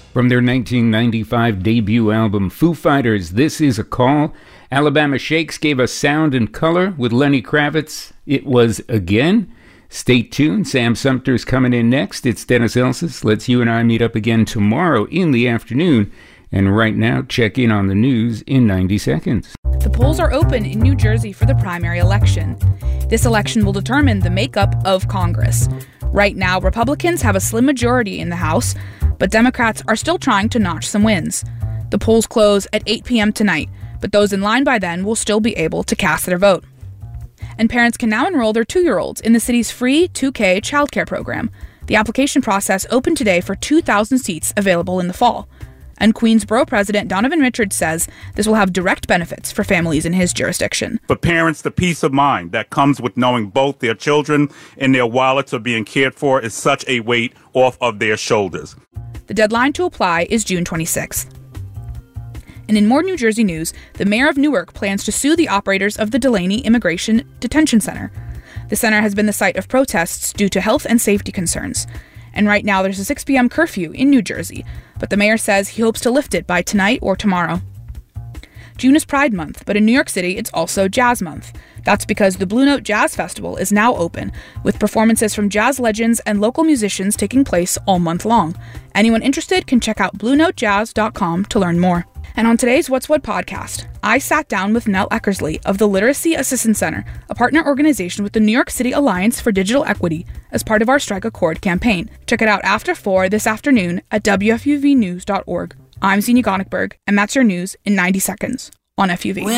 From their 1995 debut album, Foo Fighters, This Is a Call, Alabama Shakes gave us sound and color with Lenny Kravitz. It was Again. Stay tuned. Sam Sumter's coming in next. It's Dennis Elsas. Let's you and I meet up again tomorrow in the afternoon. And right now, check in on the news in 90 seconds. The polls are open in New Jersey for the primary election. This election will determine the makeup of Congress. Right now, Republicans have a slim majority in the House, but Democrats are still trying to notch some wins. The polls close at 8 p.m. tonight, but those in line by then will still be able to cast their vote. And parents can now enroll their 2-year-olds in the city's free 2K childcare program. The application process opened today for 2,000 seats available in the fall. And Queensborough President Donovan Richards says this will have direct benefits for families in his jurisdiction. For parents, the peace of mind that comes with knowing both their children and their wallets are being cared for is such a weight off of their shoulders. The deadline to apply is June 26th. And in more New Jersey news, the mayor of Newark plans to sue the operators of the Delaney Immigration Detention Center. The center has been the site of protests due to health and safety concerns. And right now there's a 6 p.m. curfew in New Jersey, but the mayor says he hopes to lift it by tonight or tomorrow. June is Pride Month, but in New York City it's also Jazz Month. That's because the Blue Note Jazz Festival is now open, with performances from jazz legends and local musicians taking place all month long. Anyone interested can check out BlueNoteJazz.com to learn more. And on today's What's What podcast, I sat down with Nell Eckersley of the Literacy Assistance Center, a partner organization with the New York City Alliance for Digital Equity, as part of our Strike a Chord campaign. Check it out after 4 this afternoon at WFUVnews.org. I'm Zenia Gonickberg, and that's your news in 90 seconds on FUV.